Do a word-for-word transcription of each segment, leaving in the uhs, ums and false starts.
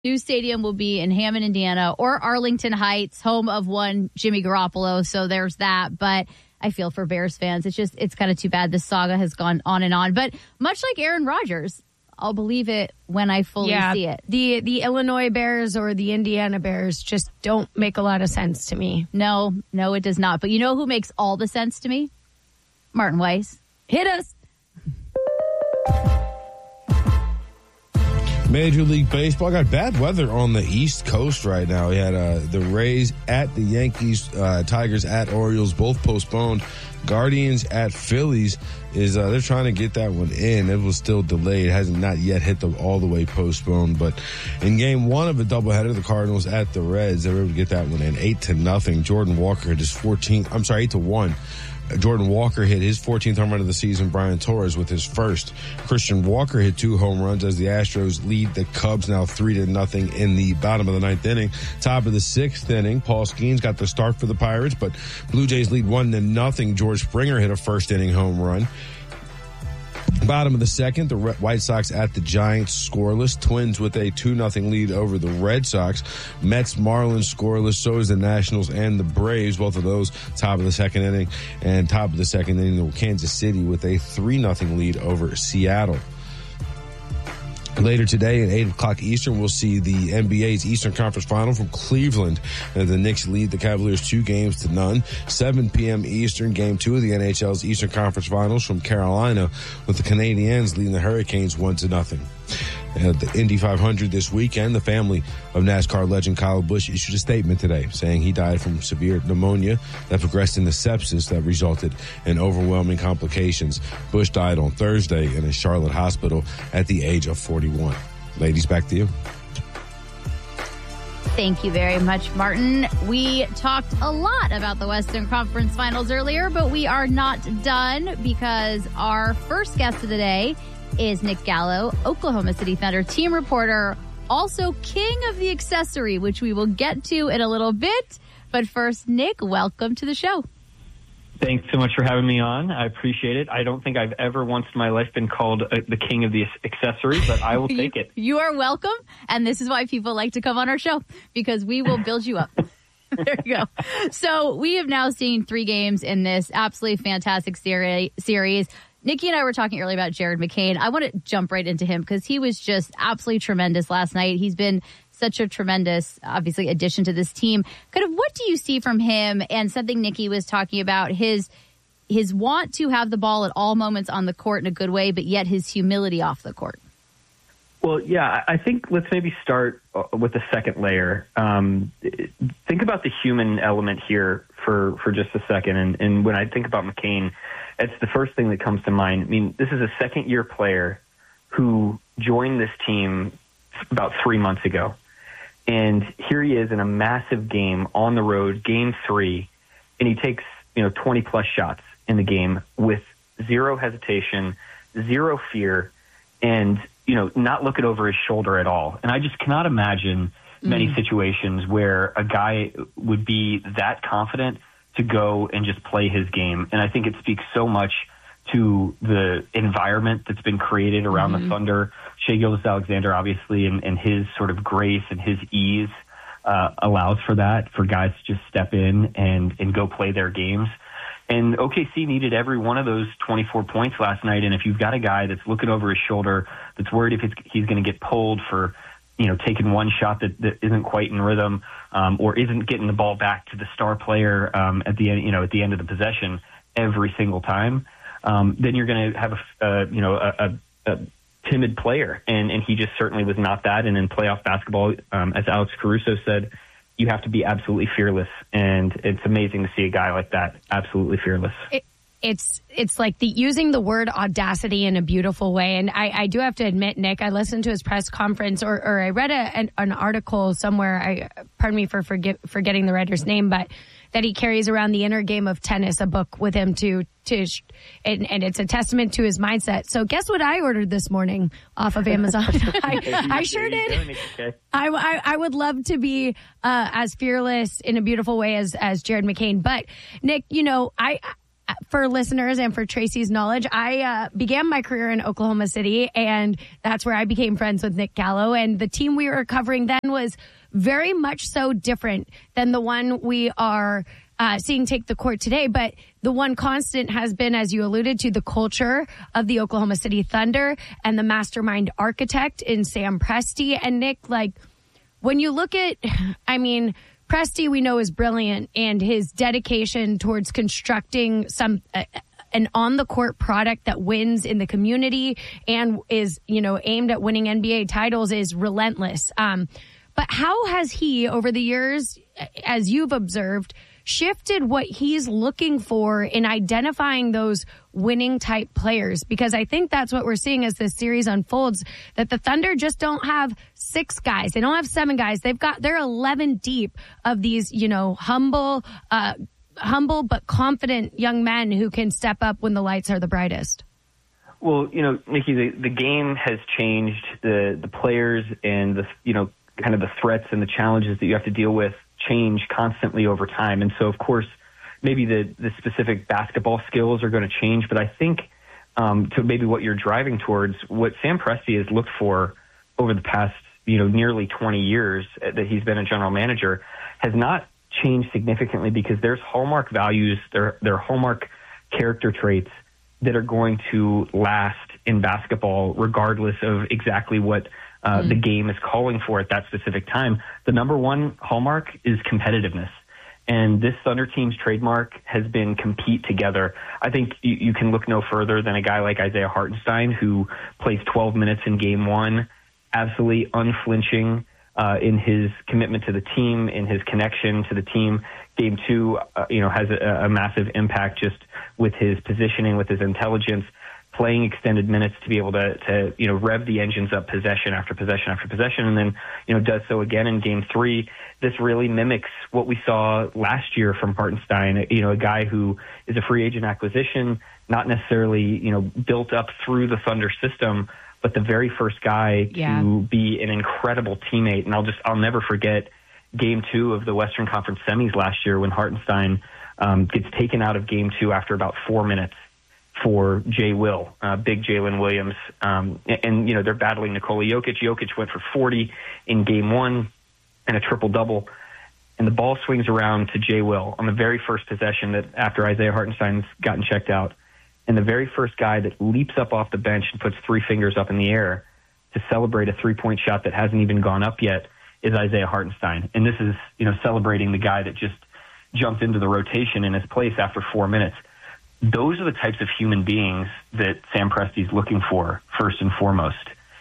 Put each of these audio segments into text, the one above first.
New stadium will be in Hammond, Indiana, or Arlington Heights, home of one Jimmy Garoppolo. So there's that. But I feel for Bears fans. It's just, it's kind of too bad. This saga has gone on and on. But much like Aaron Rodgers, I'll believe it when I fully yeah, see it. The the Illinois Bears or the Indiana Bears just don't make a lot of sense to me. No, no, it does not. But you know who makes all the sense to me? Martin Weiss. Hit us. Major League Baseball got bad weather on the East Coast right now. We had uh, the Rays at the Yankees, uh, Tigers at Orioles, both postponed. Guardians at Phillies is uh, they're trying to get that one in. It was still delayed. It hasn't not yet hit the all the way postponed. But in game one of a doubleheader, the Cardinals at the Reds, they were able to get that one in eight to nothing. Jordan Walker hit his fourteenth. I'm sorry, eight to one. Jordan Walker hit his fourteenth home run of the season. Brian Torres with his first. Christian Walker hit two home runs as the Astros lead the Cubs now three to nothing in the bottom of the ninth inning. Top of the sixth inning, Paul Skeens got the start for the Pirates, but Blue Jays lead one to nothing. George Springer hit a first inning home run. Bottom of the second, the White Sox at the Giants scoreless. Twins with a two nothing lead over the Red Sox. Mets, Marlins scoreless. So is the Nationals and the Braves. Both of those top of the second inning. And top of the second inning, Kansas City with a three nothing lead over Seattle. Later today at eight o'clock Eastern, we'll see the N B A's Eastern Conference Final from Cleveland. And the Knicks lead the Cavaliers two games to none. seven p.m. Eastern, game two of the N H L's Eastern Conference Finals from Carolina, with the Canadiens leading the Hurricanes one to nothing. At the Indy five hundred this weekend, the family of NASCAR legend Kyle Busch issued a statement today saying he died from severe pneumonia that progressed into sepsis that resulted in overwhelming complications. Busch died on Thursday in a Charlotte hospital at the age of forty-one. Ladies, back to you. Thank you very much, Martin. We talked a lot about the Western Conference Finals earlier, but we are not done because our first guest of the day is Nick Gallo, Oklahoma City Thunder team reporter, also king of the accessory, which we will get to in a little bit. But first, Nick, welcome to the show. Thanks so much for having me on. I appreciate it. I don't think I've ever once in my life been called uh, the king of the accessory, but I will take it. You are welcome, and this is why people like to come on our show, because we will build you up. There you go. So we have now seen three games in this absolutely fantastic seri- series. Nikki and I were talking earlier about Jared McCain. I want to jump right into him because he was just absolutely tremendous last night. He's been such a tremendous, obviously, addition to this team. Kind of what do you see from him, and something Nikki was talking about, his his want to have the ball at all moments on the court in a good way, but yet his humility off the court? Well, yeah, I think let's maybe start with the second layer. Um, think about the human element here for, for just a second. And, and when I think about McCain, it's the first thing that comes to mind. I mean, this is a second-year player who joined this team about three months ago. And here he is in a massive game on the road, game three, and he takes, you know, twenty-plus shots in the game with zero hesitation, zero fear, and, you know, not looking over his shoulder at all. And I just cannot imagine many mm. situations where a guy would be that confident to go and just play his game. And I think it speaks so much to the environment that's been created around mm-hmm. the Thunder. Shai Gilgeous-Alexander, obviously, and, and his sort of grace and his ease uh, allows for that, for guys to just step in and, and go play their games. And O K C needed every one of those twenty-four points last night. And if you've got a guy that's looking over his shoulder, that's worried if it's, he's going to get pulled for, you know, taking one shot that, that isn't quite in rhythm, um, or isn't getting the ball back to the star player um, at the end, you know, at the end of the possession every single time, um, then you're going to have a, uh, you know, a, a, a timid player, and and he just certainly was not that. And in playoff basketball, um, as Alex Caruso said, you have to be absolutely fearless, and it's amazing to see a guy like that absolutely fearless. It- It's it's like the using the word audacity in a beautiful way. And I, I do have to admit, Nick, I listened to his press conference, or, or I read a, an, an article somewhere, I pardon me for forget, forgetting the writer's name, but that he carries around the inner game of tennis, a book with him to, to and, and it's a testament to his mindset. So guess what I ordered this morning off of Amazon? I, I sure did. I, I, I would love to be uh, as fearless in a beautiful way as, as Jared McCain. But, Nick, you know, I... for listeners and for Tracy's knowledge, I uh, began my career in Oklahoma City, and that's where I became friends with Nick Gallo. And the team we were covering then was very much so different than the one we are uh, seeing take the court today. But the one constant has been, as you alluded to, the culture of the Oklahoma City Thunder and the mastermind architect in Sam Presti. And Nick, like, when you look at, I mean, Presti, we know, is brilliant, and his dedication towards constructing some uh, an on-the-court product that wins in the community and is, you know, aimed at winning N B A titles is relentless. Um, but how has he, over the years, as you've observed, shifted what he's looking for in identifying those winning type players? Because I think that's what we're seeing as this series unfolds, that the Thunder just don't have six guys. They don't have seven guys. They've got, they're eleven deep of these, you know, humble, uh, humble but confident young men who can step up when the lights are the brightest. Well, you know, Nikki, the, the game has changed. The, the players and the, you know, kind of the threats and the challenges that you have to deal with change constantly over time. And so, of course, maybe the, the specific basketball skills are going to change, but I think um, to maybe what you're driving towards, what Sam Presti has looked for over the past, you know, nearly twenty years that he's been a general manager has not changed significantly, because there's hallmark values, there, there are hallmark character traits that are going to last in basketball regardless of exactly what Uh, mm. the game is calling for at that specific time. The number one hallmark is competitiveness. And this Thunder team's trademark has been compete together. I think you, you can look no further than a guy like Isaiah Hartenstein, who plays twelve minutes in game one, absolutely unflinching uh, in his commitment to the team, in his connection to the team. Game two, uh, you know, has a, a massive impact just with his positioning, with his intelligence, playing extended minutes to be able to, to, you know, rev the engines up possession after possession after possession, and then, you know, does so again in game three. This really mimics what we saw last year from Hartenstein, you know, a guy who is a free agent acquisition, not necessarily, you know, built up through the Thunder system, but the very first guy yeah. to be an incredible teammate. And I'll just, I'll never forget game two of the Western Conference semis last year when Hartenstein um, gets taken out of game two after about four minutes. For Jay Will, uh, big Jalen Williams. Um, and, and, you know, they're battling Nikola Jokic. Jokic went for forty in game one and a triple-double. And the ball swings around to Jay Will on the very first possession that after Isaiah Hartenstein's gotten checked out. And the very first guy that leaps up off the bench and puts three fingers up in the air to celebrate a three-point shot that hasn't even gone up yet is Isaiah Hartenstein. And this is, you know, celebrating the guy that just jumped into the rotation in his place after four minutes. Those are the types of human beings that Sam Presti is looking for, first and foremost.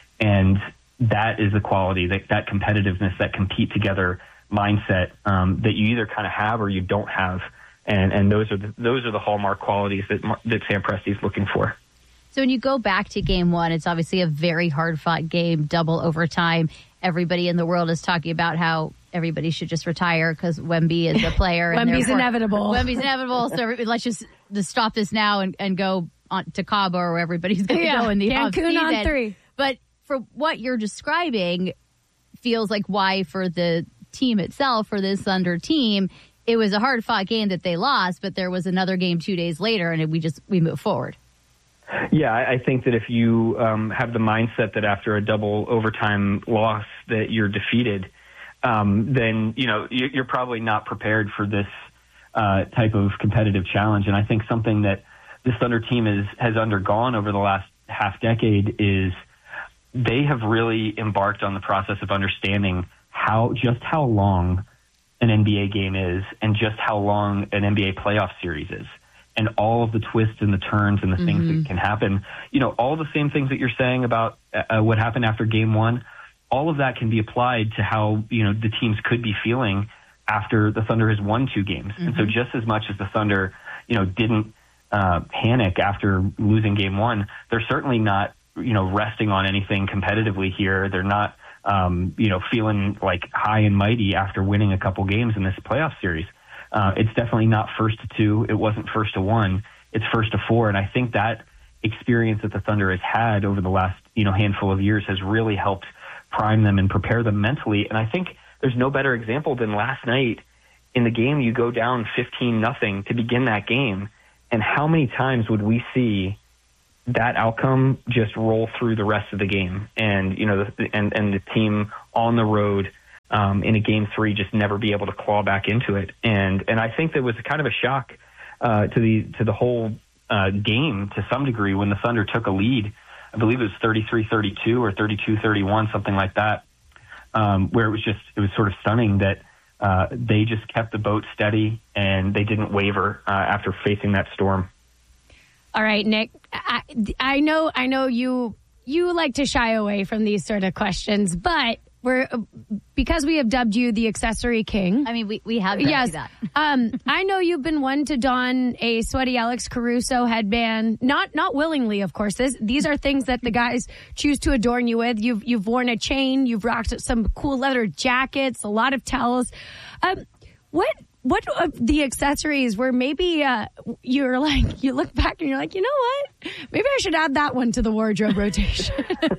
And that is the quality, that, that competitiveness, that compete together mindset um, that you either kind of have or you don't have. And, and those are the, those are the hallmark qualities that, that Sam Presti is looking for. So when you go back to game one, it's obviously a very hard-fought game, double overtime. Everybody in the world is talking about how everybody should just retire because Wemby is a player. and Wemby's inevitable. Wemby's inevitable. So let's just, just stop this now and, and go on to Cabo or where everybody's going to yeah, go in the Cancun off on three. But for what you're describing, feels like why for the team itself, for this Thunder team, it was a hard-fought game that they lost, but there was another game two days later, and we just we move forward. Yeah, I think that if you um, have the mindset that after a double overtime loss that you're defeated, um, then, you know, you're probably not prepared for this uh, type of competitive challenge. And I think something that this Thunder team is, has undergone over the last half decade is they have really embarked on the process of understanding how, just how long an N B A game is and just how long an N B A playoff series is. And all of the twists and the turns and the things mm-hmm. that can happen, you know, all the same things that you're saying about uh, what happened after game one, all of that can be applied to how, you know, the teams could be feeling after the Thunder has won two games. Mm-hmm. And so just as much as the Thunder, you know, didn't uh, panic after losing game one, they're certainly not, you know, resting on anything competitively here. They're not, um, you know, feeling like high and mighty after winning a couple games in this playoff series. Uh, it's definitely not first to two. It wasn't first to one. It's first to four. And I think that experience that the Thunder has had over the last, you know, handful of years has really helped prime them and prepare them mentally. And I think there's no better example than last night in the game. You go down fifteen nothing to begin that game. And how many times would we see that outcome just roll through the rest of the game, and you know, the, and and the team on the road um, in a game three just never be able to claw back into it. And and I think that was kind of a shock uh, to the to the whole uh, game to some degree when the Thunder took a lead. I believe it was thirty-three thirty-two or thirty-two thirty-one, something like that, um, where it was just it was sort of stunning that uh, they just kept the boat steady and they didn't waver uh, after facing that storm. All right, Nick, I, I know I know you you like to shy away from these sort of questions, but we're because we have dubbed you the accessory king. I mean, we, we have done yes. that. um, I know you've been one to don a sweaty Alex Caruso headband, not not willingly, of course. This, these are things that the guys choose to adorn you with. You've you've worn a chain, you've rocked some cool leather jackets, a lot of towels. Um, what? What of the accessories where maybe uh, you're like, you look back and you're like, you know what? Maybe I should add that one to the wardrobe rotation.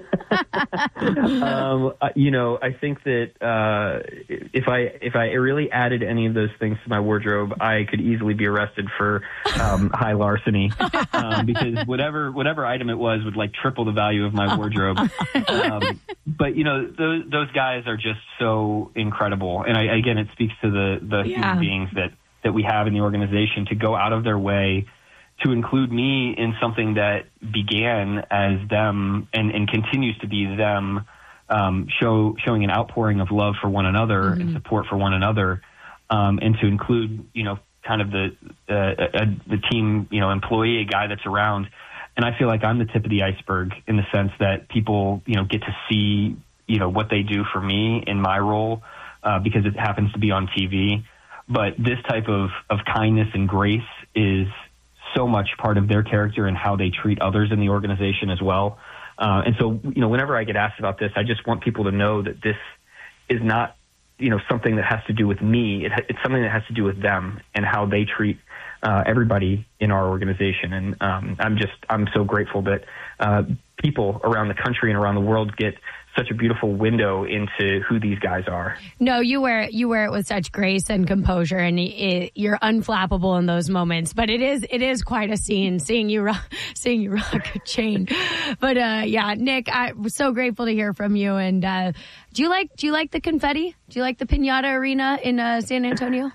um, you know, I think that uh, if I if I really added any of those things to my wardrobe, I could easily be arrested for um, high larceny um, because whatever whatever item it was would like triple the value of my wardrobe. Um, but you know, those those guys are just so incredible, and I, again, it speaks to the the Yeah. human beings that that we have in the organization to go out of their way to include me in something that began as them and, and continues to be them, um, show, showing an outpouring of love for one another mm-hmm. and support for one another, um, and to include, you know, kind of the uh, uh, the team, you know, employee, a guy that's around. And I feel like I'm the tip of the iceberg in the sense that people, you know, get to see, you know, what they do for me in my role uh, because it happens to be on T V. But this type of, of kindness and grace is so much part of their character and how they treat others in the organization as well. Uh, and so, you know, whenever I get asked about this, I just want people to know that this is not, you know, something that has to do with me. It, it's something that has to do with them and how they treat uh, everybody in our organization. And um, I'm just, I'm so grateful that uh, people around the country and around the world get such a beautiful window into who these guys are. No, you wear it, you wear it with such grace and composure, and it, you're unflappable in those moments. But it is it is quite a scene seeing you rock, seeing you rock a chain. But uh, yeah, Nick, I'm so grateful to hear from you. And uh, do you like do you like the confetti? Do you like the Piñata Arena in uh, San Antonio?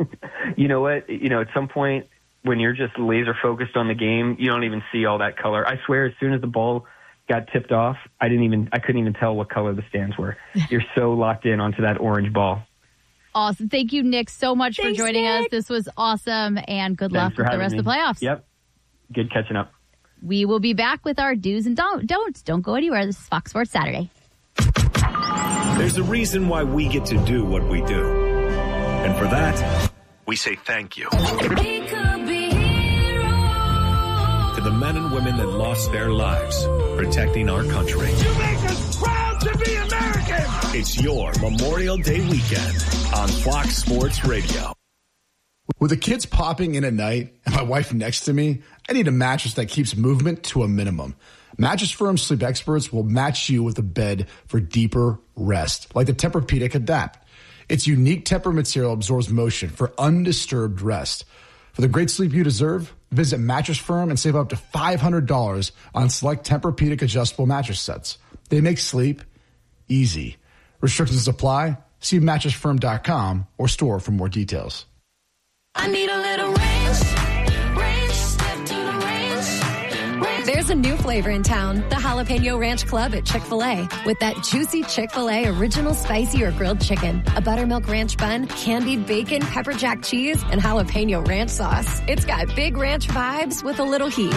You know what? You know, at some point when you're just laser focused on the game, you don't even see all that color. I swear, as soon as the ball got tipped off, I didn't even I couldn't even tell what color the stands were. You're so locked in onto that orange ball. Awesome. Thank you, Nick, so much Thanks, for joining Nick. us. This was awesome, and good Thanks luck with the rest me. of the playoffs. Yep. Good catching up. We will be back with our do's and don't, don'ts. Don't go anywhere. This is Fox Sports Saturday. There's a reason why we get to do what we do. And for that, we say thank you. To the men and women that lost their lives protecting our country. You make us proud to be American! It's your Memorial Day weekend on Fox Sports Radio. With the kids popping in at night and my wife next to me, I need a mattress that keeps movement to a minimum. Mattress Firm Sleep Experts will match you with a bed for deeper rest, like the Tempur-Pedic Adapt. Its unique Tempur material absorbs motion for undisturbed rest. For the great sleep you deserve, visit Mattress Firm and save up to five hundred dollars on select Tempur-Pedic adjustable mattress sets. They make sleep easy. Restrictions apply. See mattress firm dot com or store for more details. I need a little ranch, ranch, step to the ranch, ranch. There's a new flavor in town, the Jalapeno Ranch Club at Chick-fil-A. With that juicy Chick-fil-A original spicy or grilled chicken, a buttermilk ranch bun, candied bacon, pepper jack cheese, and jalapeno ranch sauce. It's got big ranch vibes with a little heat.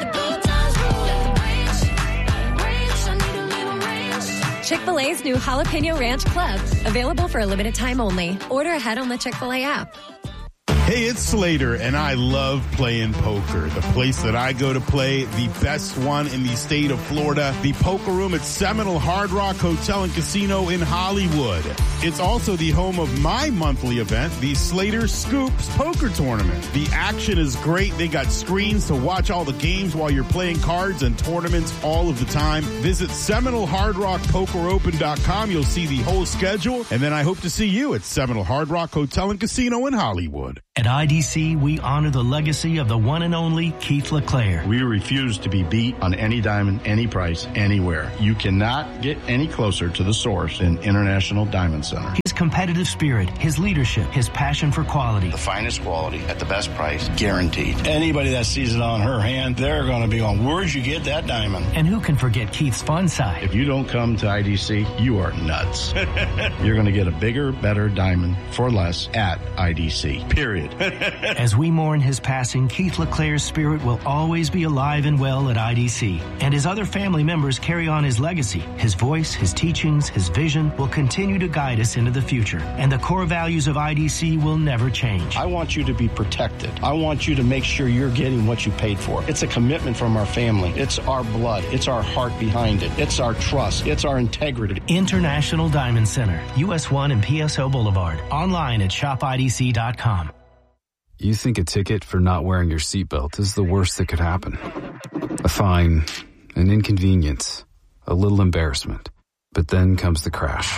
Chick-fil-A's new Jalapeno Ranch Club. Available for a limited time only. Order ahead on the Chick-fil-A app. Hey, it's Slater, and I love playing poker. The place that I go to play, the best one in the state of Florida, the Poker Room at Seminole Hard Rock Hotel and Casino in Hollywood. It's also the home of my monthly event, the Slater Scoops Poker Tournament. The action is great. They got screens to watch all the games while you're playing cards and tournaments all of the time. Visit Seminole Hard Rock Poker Open dot com. You'll see the whole schedule, and then I hope to see you at Seminole Hard Rock Hotel and Casino in Hollywood. At I D C, we honor the legacy of the one and only Keith LeClaire. We refuse to be beat on any diamond, any price, anywhere. You cannot get any closer to the source than International Diamond Center. His competitive spirit, his leadership, his passion for quality. The finest quality at the best price, guaranteed. Anybody that sees it on her hand, they're going to be on, where'd you get that diamond? And who can forget Keith's fun side? If you don't come to I D C, you are nuts. You're going to get a bigger, better diamond for less at I D C, period. As we mourn his passing, Keith LeClaire's spirit will always be alive and well at I D C. And his other family members carry on his legacy. His voice, his teachings, his vision will continue to guide us into the future. And the core values of I D C will never change. I want you to be protected. I want you to make sure you're getting what you paid for. It's a commitment from our family. It's our blood. It's our heart behind it. It's our trust. It's our integrity. International Diamond Center, U S one and P S O Boulevard. Online at shop I D C dot com. You think a ticket for not wearing your seatbelt is the worst that could happen. A fine, an inconvenience, a little embarrassment. But then comes the crash.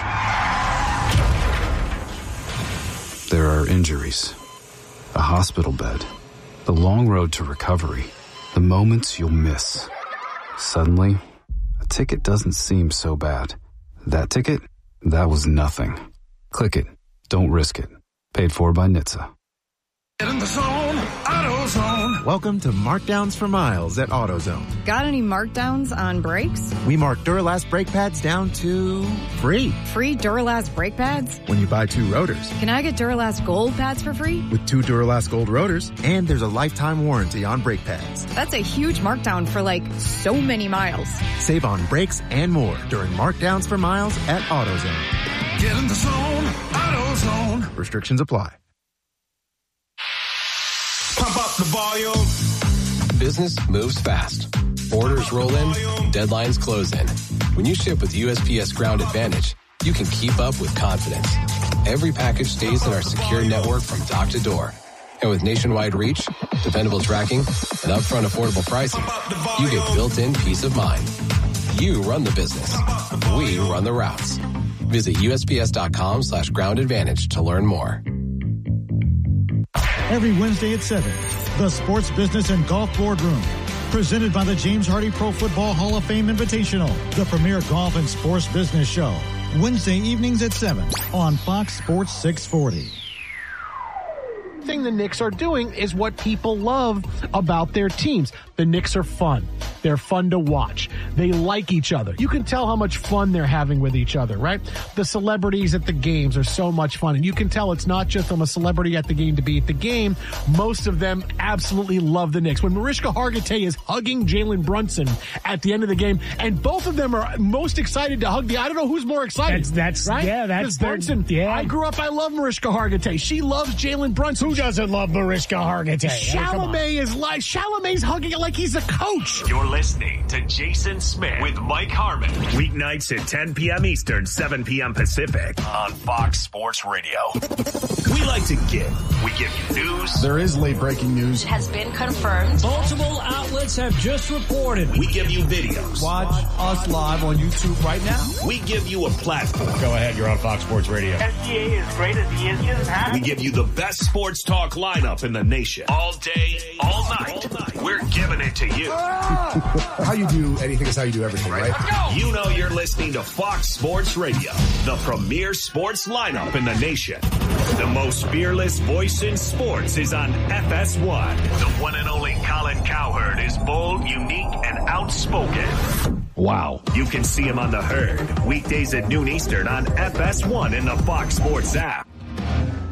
There are injuries, a hospital bed, the long road to recovery, the moments you'll miss. Suddenly, a ticket doesn't seem so bad. That ticket? That was nothing. Click it. Don't risk it. Paid for by N H T S A. Get in the zone, AutoZone. Welcome to Markdowns for Miles at AutoZone. Got any markdowns on brakes? We mark Duralast brake pads down to free. Free Duralast brake pads? When you buy two rotors. Can I get Duralast Gold pads for free? With two Duralast Gold rotors, and there's a lifetime warranty on brake pads. That's a huge markdown for like so many miles. Save on brakes and more during Markdowns for Miles at AutoZone. Get in the zone, AutoZone. Restrictions apply. Pump up the volume. Business moves fast. Orders roll in, deadlines close in. When you ship with U S P S Ground Advantage, you can keep up with confidence. Every package stays in our secure network from dock to door. And with nationwide reach, dependable tracking, and upfront affordable pricing, you get built-in peace of mind. You run the business. We run the routes. Visit U S P S dot com slash ground advantage to learn more. Every Wednesday at seven, the Sports Business and Golf Boardroom. Presented by the James Hardy Pro Football Hall of Fame Invitational, the premier golf and sports business show. Wednesday evenings at seven on Fox Sports six forty. Thing the Knicks are doing is what people love about their teams. The Knicks are fun. They're fun to watch. They like each other. You can tell how much fun they're having with each other, right? The celebrities at the games are so much fun. And you can tell it's not just from a celebrity at the game to be at the game. Most of them absolutely love the Knicks. When Mariska Hargitay is hugging Jalen Brunson at the end of the game, and both of them are most excited to hug the, I don't know who's more excited. That's, that's right? yeah, that's their, Brunson. Yeah. I grew up, I love Mariska Hargitay. She loves Jalen Brunson. Who doesn't love Mariska Hargitay? Chalamet is like, Chalamet's hugging it like he's a coach. You're listening to Jason Smith with Mike Harmon. Weeknights at ten p.m. Eastern, seven p.m. Pacific on Fox Sports Radio. We like to give. We give you news. There is late breaking news. Has been confirmed. Multiple outlets have just reported. We give you videos. Watch us live on YouTube right now. We give you a platform. Go ahead, you're on Fox Sports Radio. S G A is great as he is. We give you the best sports talk lineup in the nation. All day, all night. All night. We're giving it to you. How you do anything is how you do everything, right? You know you're listening to Fox Sports Radio, the premier sports lineup in the nation. The most fearless voice in sports is on F S one. The one and only Colin Cowherd is bold, unique, and outspoken. Wow. You can see him on The Herd, weekdays at noon Eastern on F S one in the Fox Sports app.